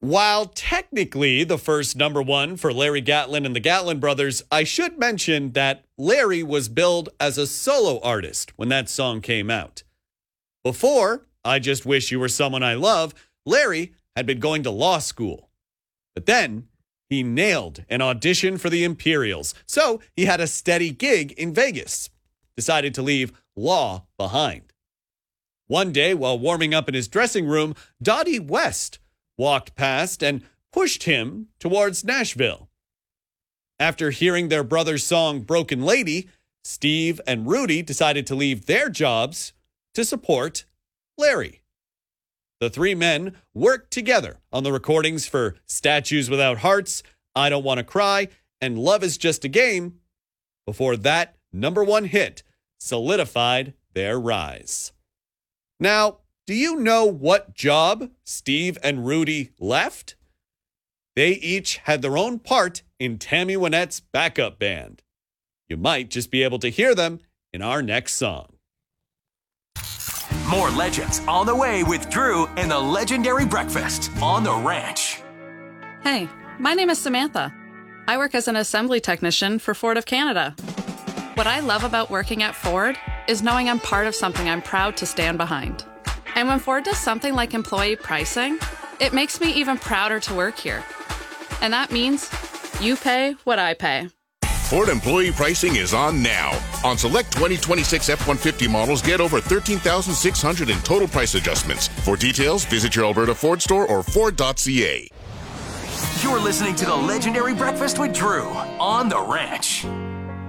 While technically the first number one for Larry Gatlin and the Gatlin brothers, I should mention that Larry was billed as a solo artist when that song came out. Before I Just Wish You Were Someone I Love, Larry had been going to law school. But then he nailed an audition for the Imperials, so he had a steady gig in Vegas. Decided to leave law behind. One day, while warming up in his dressing room, Dottie West walked past and pushed him towards Nashville. After hearing their brother's song Broken Lady, Steve and Rudy decided to leave their jobs to support Larry. The three men worked together on the recordings for Statues Without Hearts, I Don't Want to Cry, and Love Is Just a Game, before that number one hit solidified their rise. Now, do you know what job Steve and Rudy left? They each had their own part in Tammy Wynette's backup band. You might just be able to hear them in our next song. More legends on the way with Drew and the Legendary Breakfast on the Ranch. Hey, my name is Samantha. I work as an assembly technician for Ford of Canada. What I love about working at Ford is knowing I'm part of something I'm proud to stand behind. And when Ford does something like employee pricing, it makes me even prouder to work here. And that means you pay what I pay. Ford employee pricing is on now. On select 2026 F-150 models, get over $13,600 in total price adjustments. For details, visit your Alberta Ford store or Ford.ca. You're listening to the Legendary Breakfast with Drew on the Ranch.